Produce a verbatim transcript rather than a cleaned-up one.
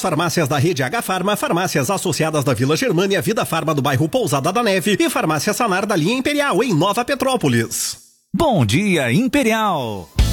farmácias da rede H Farma, farmácias associadas da Vila Germânia, Vida Farma do bairro Pousada da Neve e farmácia Sanar da linha Imperial em Nova Petrópolis. Bom dia, Imperial!